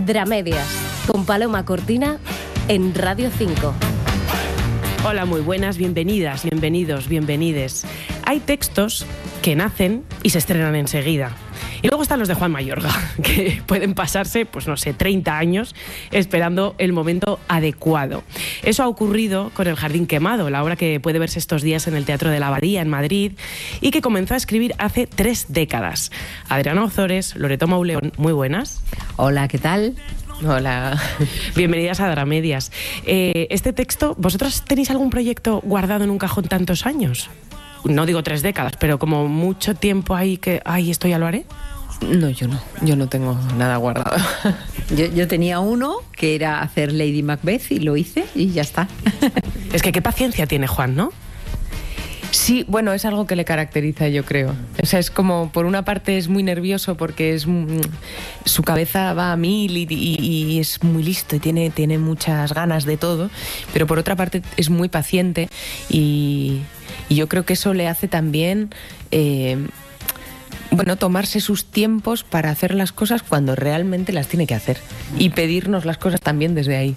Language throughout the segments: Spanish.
Dramedias, con Paloma Cortina en Radio 5. Hola, muy buenas, bienvenidas, bienvenidos, bienvenides. Hay textos que nacen y se estrenan enseguida. Y luego están los de Juan Mayorga, que pueden pasarse, pues no sé, 30 años esperando el momento adecuado. Eso ha ocurrido con El Jardín Quemado, la obra que puede verse estos días en el Teatro de la Abadía, en Madrid, y que comenzó a escribir hace 3 décadas. Adriana Ozores, Loreto Mauleón, muy buenas. Hola, ¿qué tal? Hola. Bienvenidas a Dramedias. Este texto, ¿vosotros tenéis algún proyecto guardado en un cajón tantos años? No digo 3 décadas, pero como mucho tiempo ahí que, ay, esto ya lo haré. No, yo no tengo nada guardado. Yo tenía uno que era hacer Lady Macbeth y lo hice y ya está. Es que qué paciencia tiene Juan, ¿no? Sí, bueno, es algo que le caracteriza, yo creo. O sea, es como, por una parte es muy nervioso porque su cabeza va a 1000 y es muy listo y tiene muchas ganas de todo, pero por otra parte es muy paciente y yo creo que eso le hace también tomarse sus tiempos para hacer las cosas cuando realmente las tiene que hacer y pedirnos las cosas también desde ahí.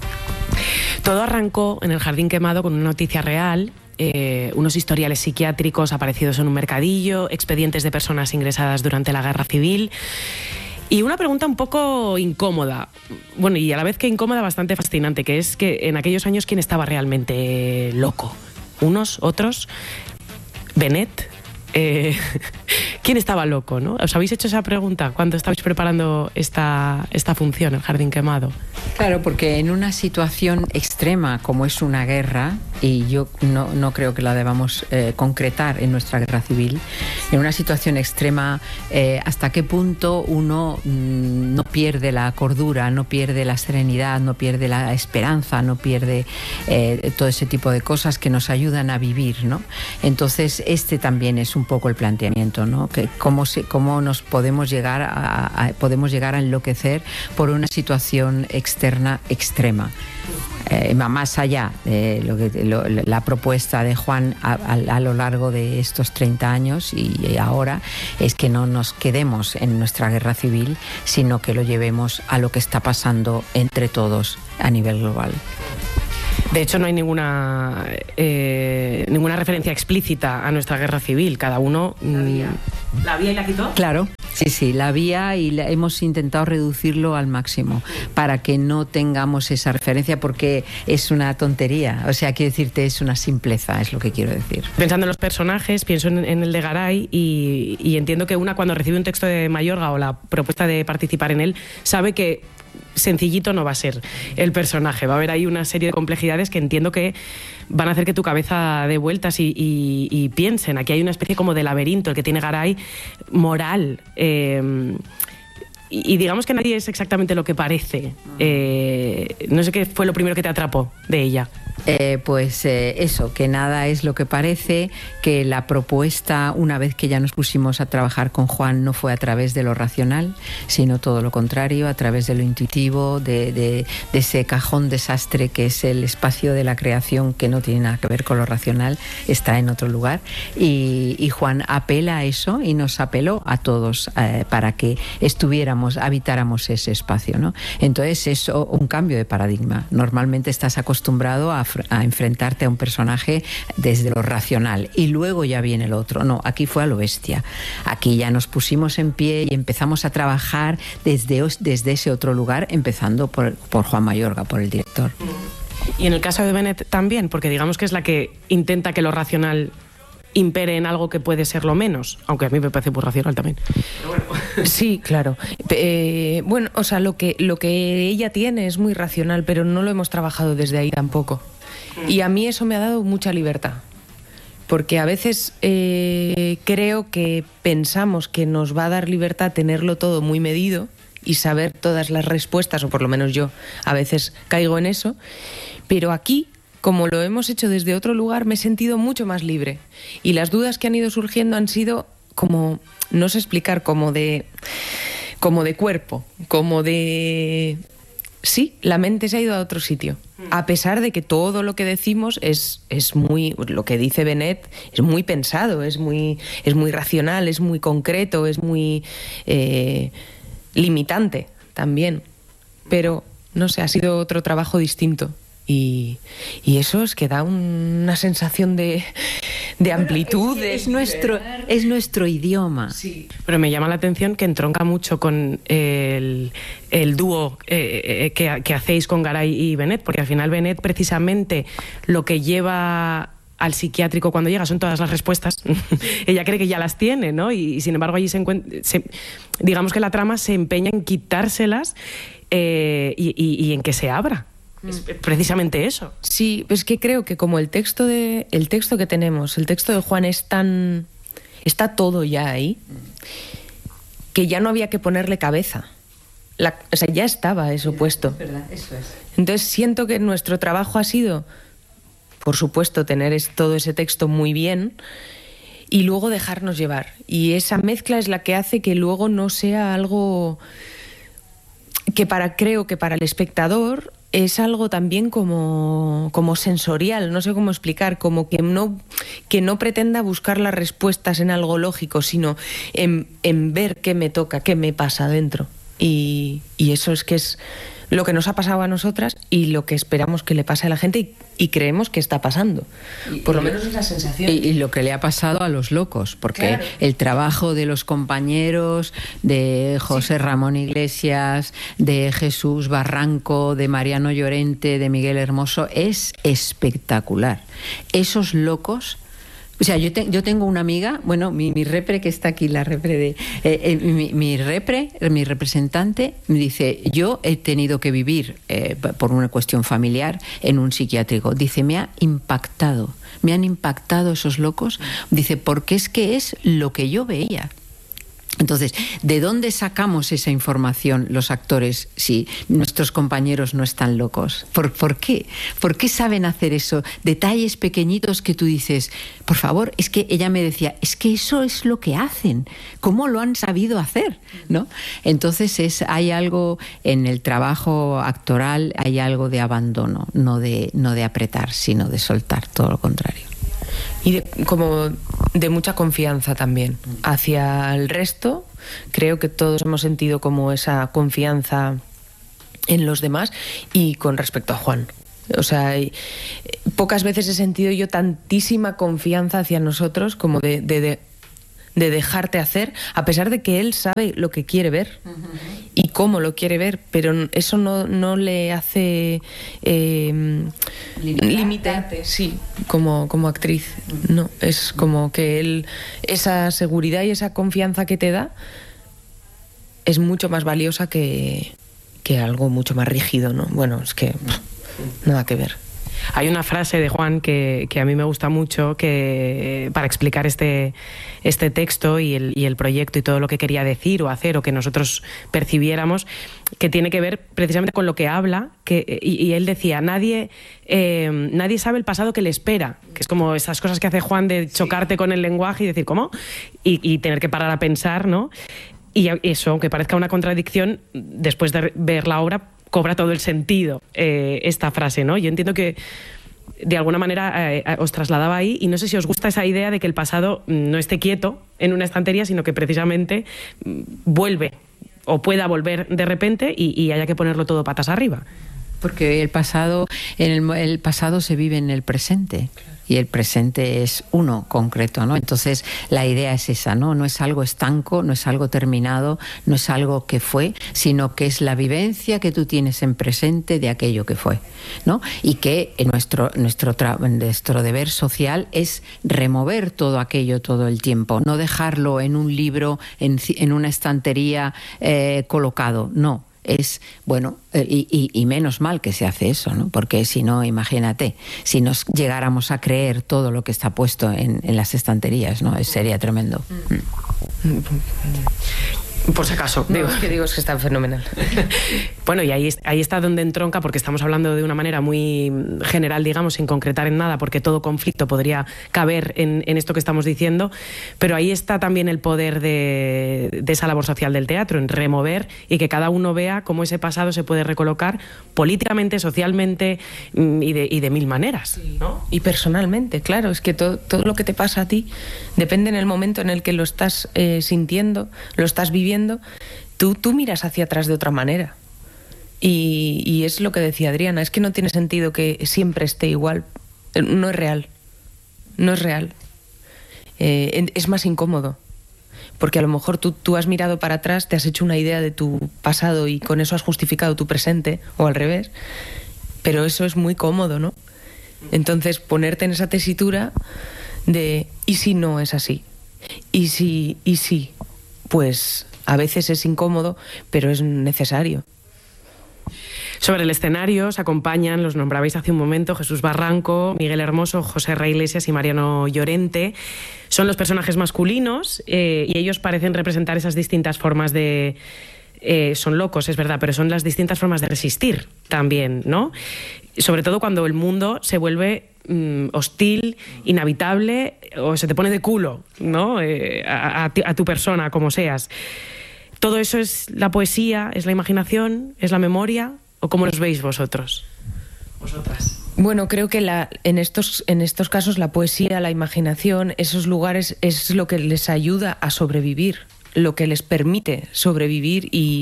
Todo arrancó en El Jardín Quemado con una noticia real. Unos historiales psiquiátricos aparecidos en un mercadillo, expedientes de personas ingresadas durante la Guerra Civil y una pregunta un poco incómoda, bueno, y a la vez que incómoda, bastante fascinante, que es que en aquellos años ¿quién estaba realmente loco? ¿Unos? ¿Otros? ¿Bennett? ¿Quién estaba loco, no? ¿Os habéis hecho esa pregunta cuando estabais preparando esta función, El Jardín Quemado? Claro, porque en una situación extrema como es una guerra, y yo no creo que la debamos concretar en nuestra guerra civil, en una situación extrema, ¿hasta qué punto uno no pierde la cordura, no pierde la serenidad, no pierde la esperanza, no pierde todo ese tipo de cosas que nos ayudan a vivir, ¿no? Entonces, este también es un poco el planteamiento, ¿no? Que cómo nos podemos llegar a enloquecer por una situación externa extrema. Más allá de la propuesta de Juan a lo largo de estos 30 años y ahora es que no nos quedemos en nuestra guerra civil, sino que lo llevemos a lo que está pasando entre todos a nivel global. De hecho, no hay ninguna referencia explícita a nuestra guerra civil. Cada uno... ¿La había y la quitó? Claro, sí, la había y hemos intentado reducirlo al máximo para que no tengamos esa referencia, porque es una tontería. O sea, quiero decirte, es una simpleza, es lo que quiero decir. Pensando en los personajes, pienso en el de Garay y entiendo que una, cuando recibe un texto de Mayorga o la propuesta de participar en él, sabe que sencillito no va a ser el personaje. Va a haber ahí una serie de complejidades que entiendo que van a hacer que tu cabeza dé vueltas y piensen. Aquí hay una especie como de laberinto, el que tiene Garay, moral. Y digamos que nadie es exactamente lo que parece. No sé qué fue lo primero que te atrapó de ella. Eso, que nada es lo que parece, que la propuesta, una vez que ya nos pusimos a trabajar con Juan, no fue a través de lo racional, sino todo lo contrario, a través de lo intuitivo, de ese cajón desastre que es el espacio de la creación, que no tiene nada que ver con lo racional, está en otro lugar. Y Juan apela a eso y nos apeló a todos para que habitáramos ese espacio, ¿no? Entonces es un cambio de paradigma. Normalmente estás acostumbrado a enfrentarte a un personaje desde lo racional y luego ya viene el otro. No, aquí fue a lo bestia. Aquí ya nos pusimos en pie y empezamos a trabajar desde ese otro lugar, empezando por Juan Mayorga, por el director. Y en el caso de Bennett también, porque digamos que es la que intenta que lo racional impere en algo que puede ser lo menos, aunque a mí me parece muy racional también. Pero bueno. Sí, claro. O sea, lo que ella tiene es muy racional, pero no lo hemos trabajado desde ahí tampoco. Y a mí eso me ha dado mucha libertad, porque a veces creo que pensamos que nos va a dar libertad tenerlo todo muy medido y saber todas las respuestas, o por lo menos yo a veces caigo en eso, pero aquí, como lo hemos hecho desde otro lugar, me he sentido mucho más libre. Y las dudas que han ido surgiendo han sido como, no sé explicar, como de cuerpo, como de... Sí, la mente se ha ido a otro sitio. A pesar de que todo lo que decimos es muy... Lo que dice Bennett es muy pensado, es muy racional, es muy concreto, es muy limitante también. pero no sé, ha sido otro trabajo distinto. Y eso es que da una sensación de amplitud. Es nuestro idioma. Sí. Pero me llama la atención que entronca mucho con el dúo que hacéis con Garay y Benet, porque al final Benet precisamente lo que lleva al psiquiátrico cuando llega son todas las respuestas. Ella cree que ya las tiene, ¿no? Y sin embargo allí digamos que la trama se empeña en quitárselas y en que se abra. Es precisamente eso. Sí, es que creo que como el texto que tenemos, el texto de Juan está todo ya ahí, que ya no había que ponerle cabeza. O sea, ya estaba eso puesto. Es verdad, eso es. Entonces siento que nuestro trabajo ha sido, por supuesto, tener todo ese texto muy bien y luego dejarnos llevar. Y esa mezcla es la que hace que luego no sea algo que creo que para el espectador es algo también como sensorial, no sé cómo explicar, como que no pretenda buscar las respuestas en algo lógico, sino en ver qué me toca, qué me pasa dentro. Y eso es que es lo que nos ha pasado a nosotras y lo que esperamos que le pase a la gente y creemos que está pasando. Por lo menos es la sensación. Y lo que le ha pasado a los locos, porque claro, el trabajo de los compañeros, de José Ramón Iglesias, de Jesús Barranco, de Mariano Llorente, de Miguel Hermoso, es espectacular. Esos locos... O sea, yo tengo una amiga, bueno, mi repre que está aquí, la repre mi representante, me dice, yo he tenido que vivir por una cuestión familiar en un psiquiátrico. Dice, me han impactado esos locos. Dice, porque es que es lo que yo veía. Entonces, ¿de dónde sacamos esa información los actores si nuestros compañeros no están locos? ¿Por qué? ¿Por qué saben hacer eso? Detalles pequeñitos que tú dices, por favor, es que ella me decía, es que eso es lo que hacen, ¿cómo lo han sabido hacer? ¿No? Entonces hay algo en el trabajo actoral, hay algo de abandono, no de apretar, sino de soltar, todo lo contrario. Y como de mucha confianza también hacia el resto. Creo que todos hemos sentido como esa confianza en los demás y con respecto a Juan. O sea, pocas veces he sentido yo tantísima confianza hacia nosotros como de dejarte hacer, a pesar de que él sabe lo que quiere ver y cómo lo quiere ver, pero eso no le hace limitarte, sí, como actriz. No, es como que él, esa seguridad y esa confianza que te da es mucho más valiosa que algo mucho más rígido, ¿no? Bueno, es que nada que ver. Hay una frase de Juan que a mí me gusta mucho para explicar este texto y el proyecto y todo lo que quería decir o hacer o que nosotros percibiéramos, que tiene que ver precisamente con lo que habla, y él decía, nadie sabe el pasado que le espera, que es como esas cosas que hace Juan de chocarte con el lenguaje y decir, ¿cómo? Y tener que parar a pensar, ¿no? Y eso, aunque parezca una contradicción, después de ver la obra cobra todo el sentido esta frase, ¿no? Yo entiendo que de alguna manera os trasladaba ahí y no sé si os gusta esa idea de que el pasado no esté quieto en una estantería, sino que precisamente vuelve o pueda volver de repente y haya que ponerlo todo patas arriba. Porque el pasado se vive en el presente. Y el presente es uno concreto, ¿no? Entonces la idea es esa, ¿no? No es algo estanco, no es algo terminado, no es algo que fue, sino que es la vivencia que tú tienes en presente de aquello que fue, ¿no? Y que nuestro deber social es remover todo aquello todo el tiempo, no dejarlo en un libro, en una estantería colocado, no. Es, bueno, y menos mal que se hace eso, ¿no? Porque si no, imagínate, si nos llegáramos a creer todo lo que está puesto en las estanterías, ¿no? Sería tremendo. Por si acaso. Digo que está fenomenal. Bueno, y ahí está donde entronca, porque estamos hablando de una manera muy general, digamos, sin concretar en nada, porque todo conflicto podría caber en esto que estamos diciendo, pero ahí está también el poder de esa labor social del teatro, en remover y que cada uno vea cómo ese pasado se puede recolocar políticamente, socialmente y de mil maneras, ¿no? Y personalmente, claro, es que todo lo que te pasa a ti depende en el momento en el que lo estás sintiendo, lo estás viviendo. Tú miras hacia atrás de otra manera Y es lo que decía Adriana, es que no tiene sentido que siempre esté igual. No es real. No es real. Es más incómodo. Porque a lo mejor tú has mirado para atrás, te has hecho una idea de tu pasado y con eso has justificado tu presente, o al revés. Pero eso es muy cómodo, ¿no? Entonces, ponerte en esa tesitura de ¿y si no es así? ¿Y si? Pues a veces es incómodo, pero es necesario. Sobre el escenario se acompañan, los nombrabais hace un momento, Jesús Barranco, Miguel Hermoso, José Ra Iglesias y Mariano Llorente. Son los personajes masculinos y ellos parecen representar esas distintas formas de... son locos, es verdad, pero son las distintas formas de resistir también, ¿no? Sobre todo cuando el mundo se vuelve hostil, inhabitable o se te pone de culo, ¿no? A tu persona, como seas. ¿Todo eso es la poesía, es la imaginación, es la memoria? ¿O cómo los veis vosotros? Vosotras. Bueno, creo que en estos casos la poesía, la imaginación, esos lugares es lo que les ayuda a sobrevivir, lo que les permite sobrevivir y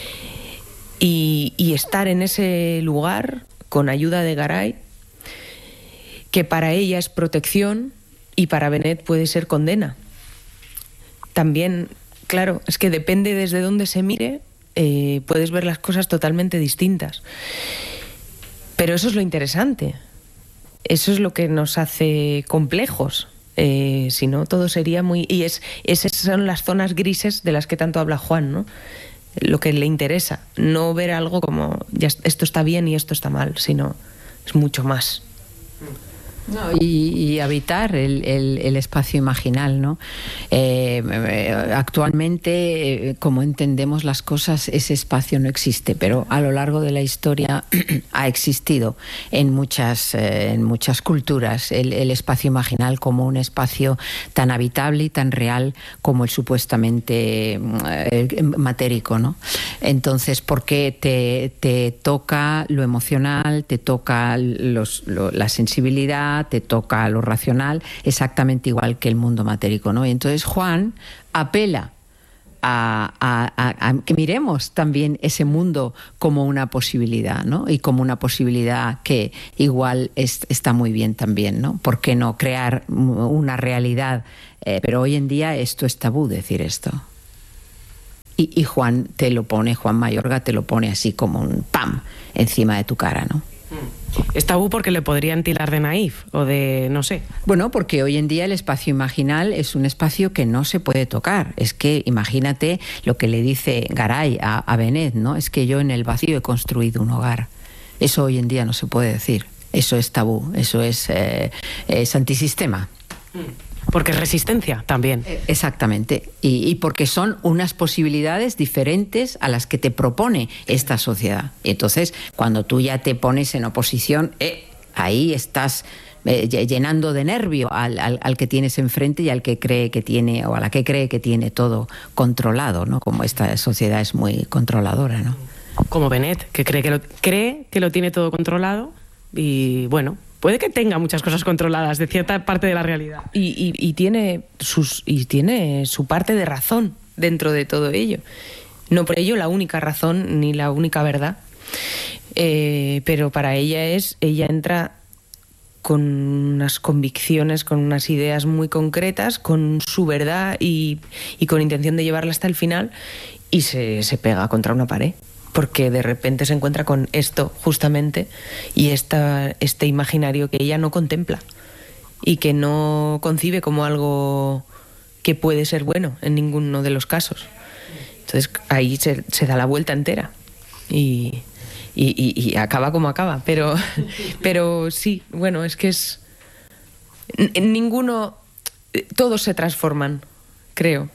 estar en ese lugar con ayuda de Garay, que para ella es protección y para Benet puede ser condena. También, claro, es que depende desde dónde se mire, puedes ver las cosas totalmente distintas. Pero eso es lo interesante. Eso es lo que nos hace complejos. Si no, todo sería muy... Y esas son las zonas grises de las que tanto habla Juan, ¿no? Lo que le interesa. No ver algo como ya, esto está bien y esto está mal, sino es mucho más. No, y habitar el espacio imaginal, ¿no? Actualmente, como entendemos las cosas, ese espacio no existe, pero a lo largo de la historia ha existido en muchas culturas el espacio imaginal como un espacio tan habitable y tan real como el supuestamente matérico, ¿no? Entonces, porque te toca lo emocional, te toca la sensibilidad, te toca lo racional, exactamente igual que el mundo matérico, ¿no? Y entonces Juan apela a que miremos también ese mundo como una posibilidad, ¿no? Y como una posibilidad que igual está muy bien también, ¿no? ¿Por qué no crear una realidad? Pero hoy en día esto es tabú, decir esto. Y Juan Mayorga te lo pone así como un ¡pam! Encima de tu cara, ¿no? ¿Es tabú porque le podrían tirar de naif o de no sé? Bueno, porque hoy en día el espacio imaginal es un espacio que no se puede tocar. Es que imagínate lo que le dice Garay a Benet, ¿no? Es que yo en el vacío he construido un hogar. Eso hoy en día no se puede decir. Eso es tabú, eso es antisistema. Porque es resistencia también. Exactamente. Y porque son unas posibilidades diferentes a las que te propone esta sociedad. Y entonces, cuando tú ya te pones en oposición, ahí estás llenando de nervio al que tienes enfrente y al que cree que tiene, o a la que cree que tiene todo controlado, ¿no? Como esta sociedad es muy controladora, ¿no? Como Benet, que cree que lo tiene todo controlado y bueno... Puede que tenga muchas cosas controladas de cierta parte de la realidad. Y tiene su parte de razón dentro de todo ello. No por ello la única razón ni la única verdad. Pero para ella entra con unas convicciones, con unas ideas muy concretas, con su verdad y con intención de llevarla hasta el final, y se pega contra una pared. Porque de repente se encuentra con esto justamente y este imaginario que ella no contempla y que no concibe como algo que puede ser bueno en ninguno de los casos. Entonces ahí se da la vuelta entera y acaba como acaba, pero sí, bueno, es que es ninguno, todos se transforman, creo.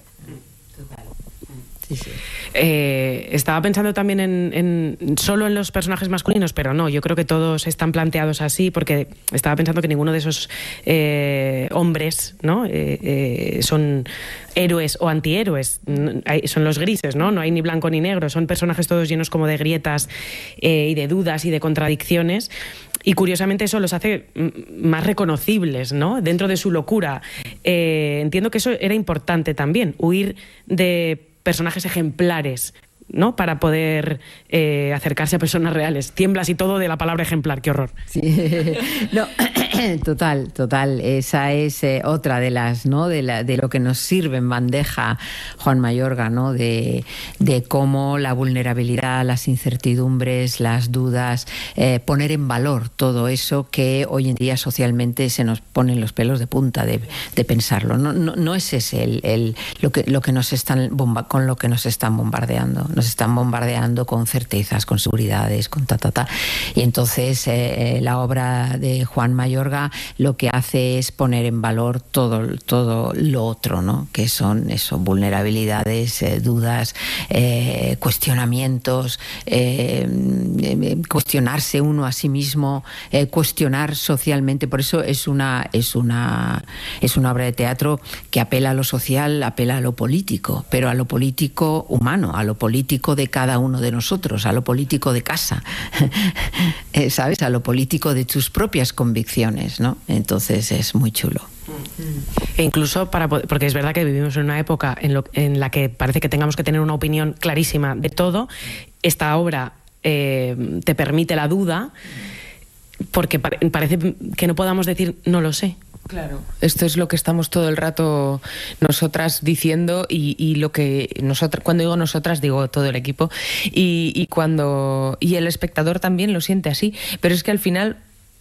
Sí, sí. Estaba pensando también solo en los personajes masculinos, pero no, yo creo que todos están planteados así, porque estaba pensando que ninguno de esos hombres, ¿no? Son héroes o antihéroes, son los grises, ¿no? No hay ni blanco ni negro, son personajes todos llenos como de grietas y de dudas y de contradicciones. Y curiosamente eso los hace más reconocibles, ¿no? Dentro de su locura. Entiendo que eso era importante también, huir de personajes ejemplares ¿no? Para poder acercarse a personas reales. Tiemblas y todo de la palabra ejemplar, qué horror. Sí. No, total. Esa es otra de las, ¿no? De lo que nos sirve en bandeja Juan Mayorga, ¿no? De cómo la vulnerabilidad, las incertidumbres, las dudas, poner en valor todo eso que hoy en día socialmente se nos ponen los pelos de punta de pensarlo. No es ese lo que nos están con lo que nos están bombardeando. Nos están bombardeando con certezas, con seguridades, con Y entonces la obra de Juan Mayorga lo que hace es poner en valor todo lo otro, ¿no? Que son eso, vulnerabilidades, dudas, cuestionamientos, cuestionarse uno a sí mismo, cuestionar socialmente. Por eso es una obra de teatro que apela a lo social, apela a lo político, pero a lo político humano, a lo político de cada uno de nosotros, a lo político de casa, ¿sabes? A lo político de tus propias convicciones, ¿no? Entonces es muy chulo. E incluso porque es verdad que vivimos en una época en la que parece que tengamos que tener una opinión clarísima de todo. Esta obra te permite la duda, porque parece que no podamos decir no lo sé. Claro, esto es lo que estamos todo el rato nosotras diciendo y lo que cuando digo nosotras digo todo el equipo y el espectador también lo siente así, pero es que al final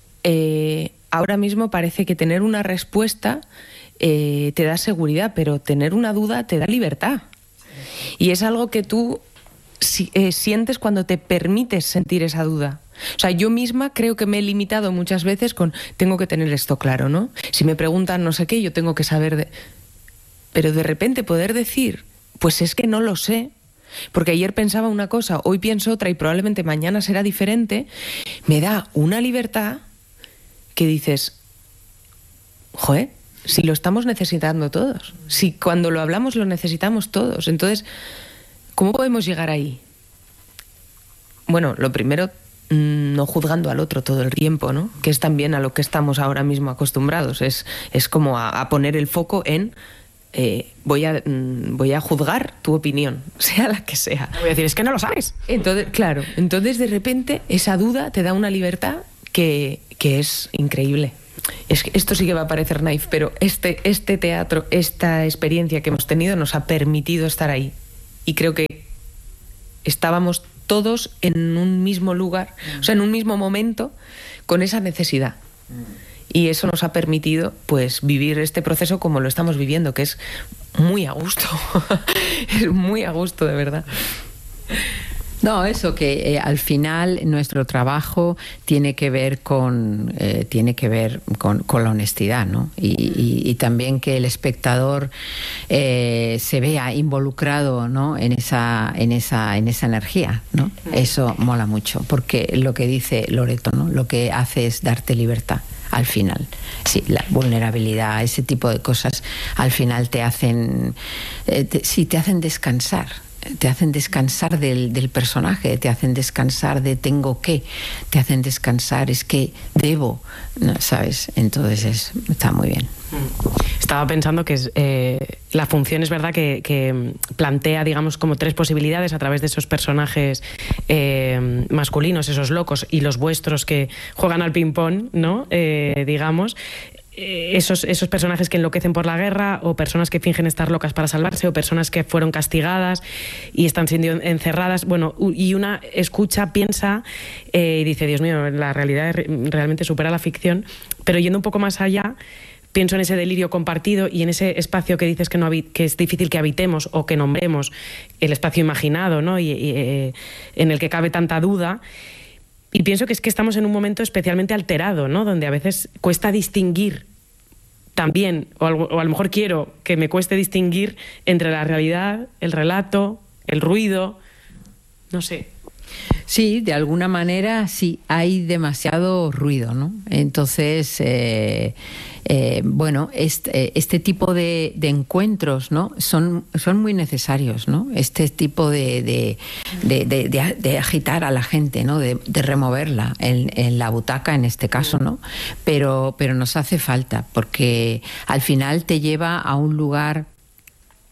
ahora mismo parece que tener una respuesta te da seguridad, pero tener una duda te da libertad, y es algo que tú sientes cuando te permites sentir esa duda. O sea, yo misma creo que me he limitado muchas veces con tengo que tener esto claro, ¿no? Si me preguntan no sé qué, yo tengo que saber pero de repente poder decir, pues es que no lo sé, porque ayer pensaba una cosa, hoy pienso otra y probablemente mañana será diferente, me da una libertad que dices, joder, si lo estamos necesitando todos, si cuando lo hablamos lo necesitamos todos, entonces, ¿cómo podemos llegar ahí? Bueno, lo primero, no juzgando al otro todo el tiempo, ¿no? Que es también a lo que estamos ahora mismo acostumbrados. Es como a poner el foco en voy a juzgar tu opinión, sea la que sea. Voy a decir, es que no lo sabes. Entonces, claro, entonces de repente esa duda te da una libertad que es increíble. Es que esto sí que va a parecer naif, pero este teatro, esta experiencia que hemos tenido nos ha permitido estar ahí. Y creo que estábamos todos en un mismo lugar, o sea, en un mismo momento, con esa necesidad. Y eso nos ha permitido, pues, vivir este proceso como lo estamos viviendo, que es muy a gusto. Es muy a gusto, de verdad. No, eso que al final nuestro trabajo tiene que ver con la honestidad, ¿no? Y también que el espectador se vea involucrado, ¿no? en esa energía, ¿no? Eso mola mucho, porque lo que dice Loreto, ¿no? Lo que hace es darte libertad. Al final, sí, la vulnerabilidad, ese tipo de cosas, al final te hacen descansar. Te hacen descansar del personaje, te hacen descansar de tengo que, te hacen descansar es que debo, ¿no? ¿Sabes? Entonces está muy bien. Estaba pensando que la función es verdad que plantea, digamos, como tres posibilidades a través de esos personajes masculinos, esos locos, y los vuestros que juegan al ping-pong, ¿no? Digamos. Esos personajes que enloquecen por la guerra, o personas que fingen estar locas para salvarse, o personas que fueron castigadas y están siendo encerradas. Bueno, y una escucha, piensa y dice, Dios mío, la realidad realmente supera la ficción. Pero yendo un poco más allá, pienso en ese delirio compartido y en ese espacio que dices que es difícil que habitemos o que nombremos, el espacio imaginado, ¿no? y en el que cabe tanta duda. Y pienso que es que estamos en un momento especialmente alterado, ¿no? Donde a veces cuesta distinguir también, o a lo mejor quiero que me cueste distinguir entre la realidad, el relato, el ruido, no sé. Sí, de alguna manera sí, hay demasiado ruido, ¿no? Entonces, bueno, este tipo de encuentros, ¿no? son muy necesarios, ¿no? Este tipo de agitar a la gente, ¿no? De removerla en la butaca, en este caso, ¿no? Pero nos hace falta, porque al final te lleva a un lugar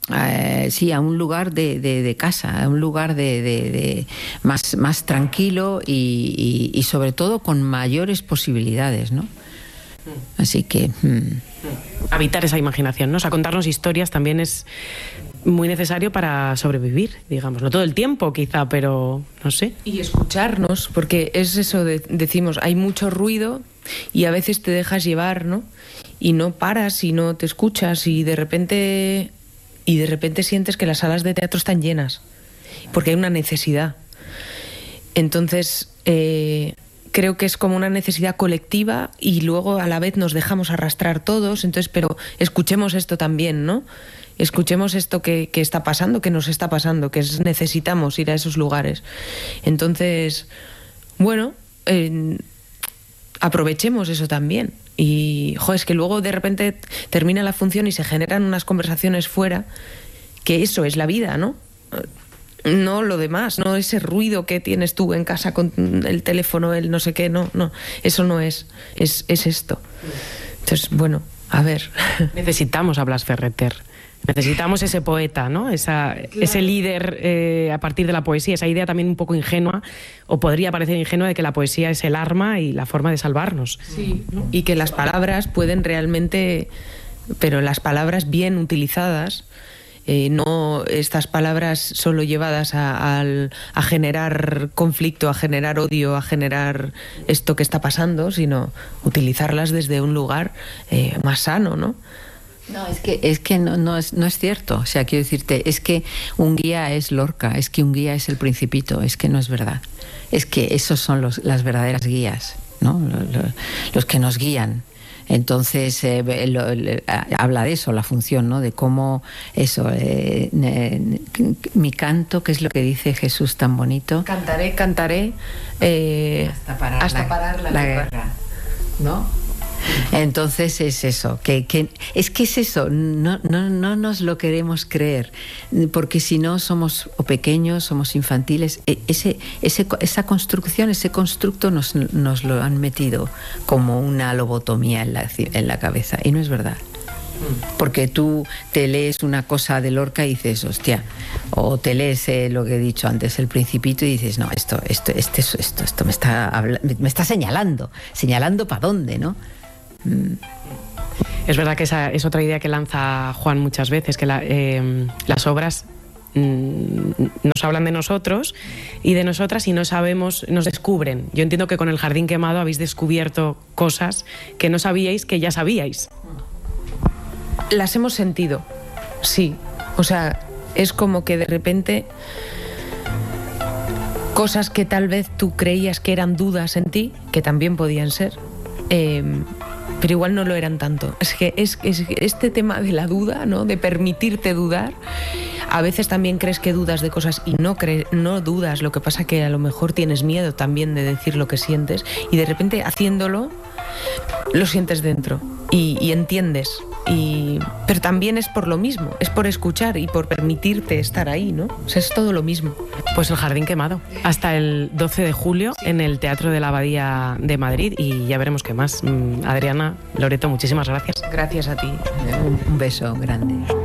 sí, a un lugar de casa, a un lugar de más tranquilo y sobre todo con mayores posibilidades, ¿no? Así que... Habitar esa imaginación, ¿no? O sea, contarnos historias también es muy necesario para sobrevivir, digamos. No todo el tiempo, quizá, pero no sé. Y escucharnos, porque es eso, decimos, hay mucho ruido y a veces te dejas llevar, ¿no? Y no paras y no te escuchas y de repente sientes que las salas de teatro están llenas, porque hay una necesidad. Entonces... creo que es como una necesidad colectiva y luego a la vez nos dejamos arrastrar todos, entonces, pero escuchemos esto también, ¿no? Escuchemos esto que está pasando, que nos está pasando, que necesitamos ir a esos lugares. Entonces, bueno, aprovechemos eso también. Y, es que luego de repente termina la función y se generan unas conversaciones fuera, que eso es la vida, ¿no? No lo demás, no ese ruido que tienes tú en casa con el teléfono, el no sé qué, no, eso no es esto. Entonces, bueno, a ver. Necesitamos a Blas Ferreter, necesitamos ese poeta, ¿no? Ese líder a partir de la poesía, esa idea también un poco ingenua, o podría parecer ingenua, de que la poesía es el arma y la forma de salvarnos. Sí, ¿no? Y que las palabras pueden realmente, pero las palabras bien utilizadas, no estas palabras solo llevadas a generar conflicto, a generar odio, a generar esto que está pasando, sino utilizarlas desde un lugar más sano, ¿no? No, es que no es cierto. O sea, quiero decirte, es que un guía es Lorca, es que un guía es El Principito, es que no es verdad. Es que esos son las verdaderas guías, ¿no? Los que nos guían. Entonces habla de eso, la función, ¿no? De cómo eso, mi canto, que es lo que dice Jesús tan bonito. Cantaré hasta parar la guerra, ¿no? Entonces es eso, que es eso, no nos lo queremos creer, porque si no somos o pequeños, somos infantiles. Esa construcción, ese constructo nos lo han metido como una lobotomía en la cabeza, y no es verdad. Porque tú te lees una cosa de Lorca y dices, hostia, o te lees lo que he dicho antes, El Principito, y dices, no, esto me está señalando para dónde, ¿no? Es verdad que esa es otra idea que lanza Juan muchas veces, que las obras nos hablan de nosotros y de nosotras y no sabemos, nos descubren. Yo entiendo que con El Jardín Quemado habéis descubierto cosas que no sabíais que ya sabíais. Las hemos sentido, sí. O sea, es como que de repente cosas que tal vez tú creías que eran dudas en ti, que también podían ser, pero igual no lo eran tanto. Es que este tema de la duda, ¿no? De permitirte dudar, a veces también crees que dudas de cosas y no dudas, lo que pasa que a lo mejor tienes miedo también de decir lo que sientes y de repente haciéndolo lo sientes dentro y entiendes. Pero también es por lo mismo, es por escuchar y por permitirte estar ahí, ¿no? O sea, es todo lo mismo. Pues El Jardín Quemado, hasta el 12 de julio en el Teatro de la Abadía de Madrid, y ya veremos qué más. Adriana, Loreto, muchísimas gracias. Gracias a ti. Un beso grande.